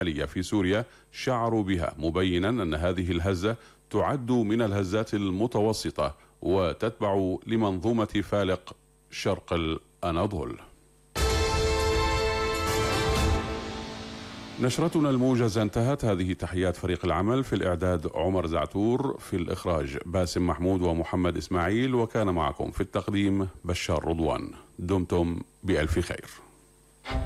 في سوريا شعروا بها، مبينا أن هذه الهزة تعد من الهزات المتوسطة وتتبع لمنظومة فالق شرق الأناضول. نشرتنا الموجزة انتهت. هذه تحيات فريق العمل: في الإعداد عمر زعتور، في الإخراج باسم محمود ومحمد إسماعيل، وكان معكم في التقديم بشار رضوان. دمتم بألف خير.